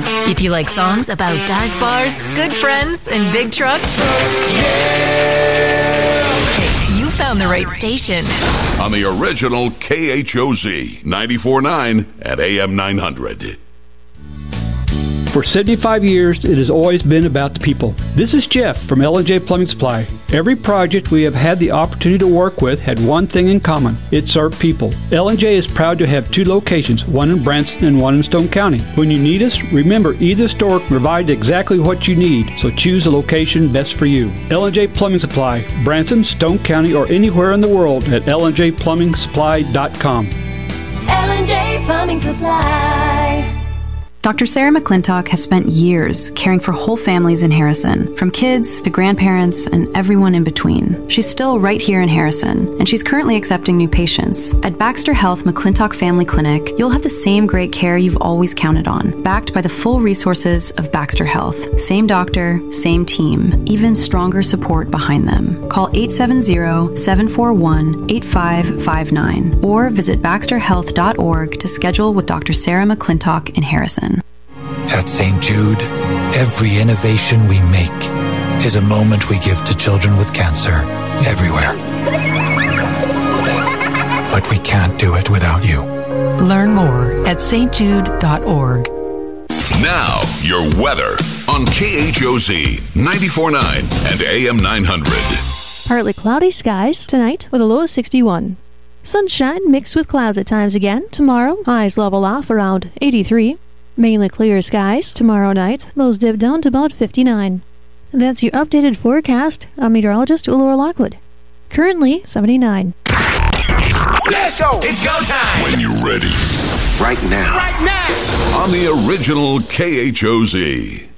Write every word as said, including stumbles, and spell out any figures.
If you like songs about dive bars, good friends, and big trucks, hey, you found the right station. On the original K H O Z ninety-four point nine at A M nine hundred. For seventy-five years, it has always been about the people. This is Jeff from L and J Plumbing Supply. Every project we have had the opportunity to work with had one thing in common. It's our people. L and J is proud to have two locations, one in Branson and one in Stone County. When you need us, remember either store can provide exactly what you need, so choose a location best for you. L and J Plumbing Supply, Branson, Stone County, or anywhere in the world at L and J plumbing supply dot com. L and J Plumbing Supply. Doctor Sarah McClintock has spent years caring for whole families in Harrison, from kids to grandparents and everyone in between. She's still right here in Harrison, and she's currently accepting new patients. At Baxter Health McClintock Family Clinic, you'll have the same great care you've always counted on, backed by the full resources of Baxter Health. Same doctor, same team, even stronger support behind them. Call eight seven zero, seven four one, eight five five nine or visit baxter health dot org to schedule with Doctor Sarah McClintock in Harrison. At Saint Jude, every innovation we make is a moment we give to children with cancer everywhere. But we can't do it without you. Learn more at s t jude dot org. Now, your weather on K H O Z ninety-four point nine and A M nine hundred. Partly cloudy skies tonight with a low of sixty-one. Sunshine mixed with clouds at times again. Tomorrow, highs level off around eighty-three. Mainly clear skies tomorrow night. Lows dip down to about fifty-nine. That's your updated forecast. I'm meteorologist Laura Lockwood. Currently seventy-nine. Let's go! It's go time! When you're ready. Right now. Right now! On the original K H O Z.